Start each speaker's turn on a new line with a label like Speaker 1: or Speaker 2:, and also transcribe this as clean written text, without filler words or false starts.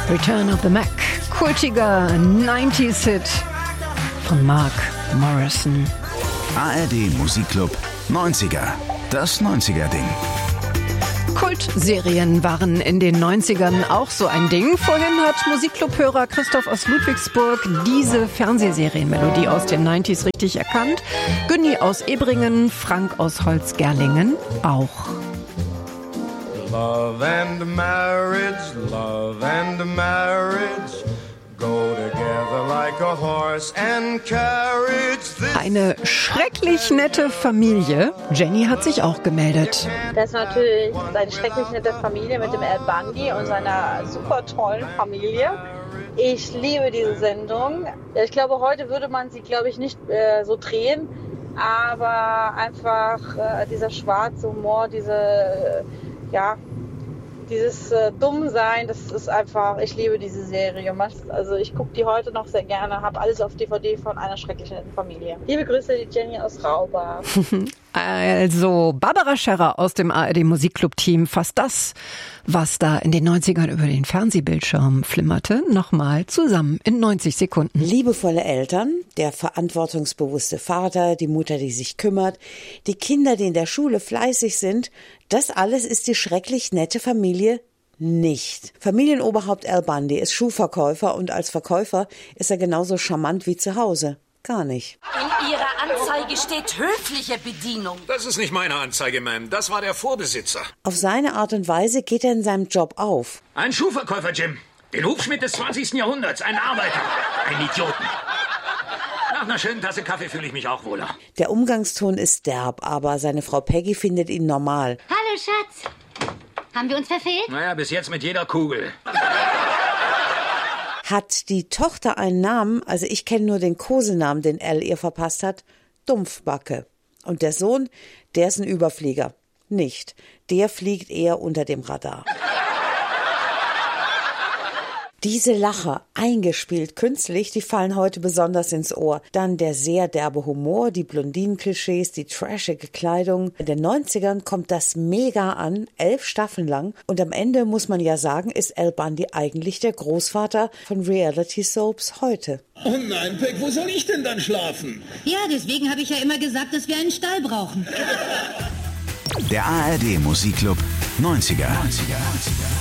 Speaker 1: Return of the Mac, kultiger 90s-Hit von Mark Morrison.
Speaker 2: ARD Musikclub 90er, das 90er-Ding.
Speaker 1: Kultserien waren in den 90ern auch so ein Ding. Vorhin hat Musikclub-Hörer Christoph aus Ludwigsburg diese Fernsehserienmelodie aus den 90s richtig erkannt. Günni aus Ebringen, Frank aus Holzgerlingen auch.
Speaker 3: Love and marriage, go together like a horse and carriage.
Speaker 1: Eine schrecklich nette Familie. Jenny hat sich auch gemeldet.
Speaker 4: Das ist natürlich eine schrecklich nette Familie mit dem Al Bundy und seiner super tollen Familie. Ich liebe diese Sendung. Ich glaube, heute würde man sie, nicht so drehen. Aber einfach dieser schwarze Humor, dieses Dummsein, das ist einfach, ich liebe diese Serie. Also ich gucke die heute noch sehr gerne, habe alles auf DVD von einer schrecklichen Familie. Liebe Grüße, die Jenny aus Raubach.
Speaker 1: Also Barbara Scherrer aus dem ARD Musikclub-Team fasst das, was da in den 90ern über den Fernsehbildschirm flimmerte, nochmal zusammen in 90 Sekunden.
Speaker 5: Liebevolle Eltern, der verantwortungsbewusste Vater, die Mutter, die sich kümmert, die Kinder, die in der Schule fleißig sind, das alles ist die schrecklich nette Familie nicht. Familienoberhaupt Al Bundy ist Schuhverkäufer und als Verkäufer ist er genauso charmant wie zu Hause. Gar nicht.
Speaker 6: In Ihrer Anzeige steht höfliche Bedienung.
Speaker 7: Das ist nicht meine Anzeige, Ma'am. Das war der Vorbesitzer.
Speaker 5: Auf seine Art und Weise geht er in seinem Job auf.
Speaker 8: Ein Schuhverkäufer, Jim. Den Hufschmied des 20. Jahrhunderts. Ein Arbeiter. Ein Idioten. Nach einer schönen Tasse Kaffee fühle ich mich auch wohler.
Speaker 5: Der Umgangston ist derb, aber seine Frau Peggy findet ihn normal.
Speaker 9: Hallo, Schatz. Haben wir uns verfehlt?
Speaker 8: Naja, bis jetzt mit jeder Kugel.
Speaker 5: Hat die Tochter einen Namen, also ich kenne nur den Kosenamen, den Al ihr verpasst hat, Dumpfbacke. Und der Sohn, der ist ein Überflieger. Nicht. Der fliegt eher unter dem Radar. Diese Lacher, eingespielt künstlich, die fallen heute besonders ins Ohr. Dann der sehr derbe Humor, die Blondinen-Klischees, die trashige Kleidung. In den 90ern kommt das mega an, 11 Staffeln lang. Und am Ende, muss man ja sagen, ist Al Bundy eigentlich der Großvater von Reality-Soaps heute.
Speaker 10: Oh nein, Peg, wo soll ich denn dann schlafen?
Speaker 9: Ja, deswegen habe ich ja immer gesagt, dass wir einen Stall brauchen.
Speaker 2: Der ARD Musikclub 90er.